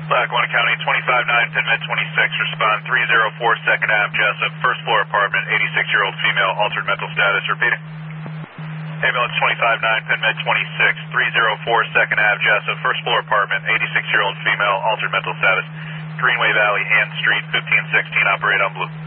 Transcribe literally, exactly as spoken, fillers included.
Lackawanna County, twenty-five nine, Penn Med twenty-six, respond three oh four second Ave, Jessup, first floor apartment, eighty-six-year-old female, altered mental status, repeating. Ambulance twenty-five nine, Penn Med twenty-six, three oh four second Ave, Jessup, first floor apartment, eighty-six-year-old female, altered mental status, Greenway Valley, Hand Street, fifteen sixteen, operate on blue.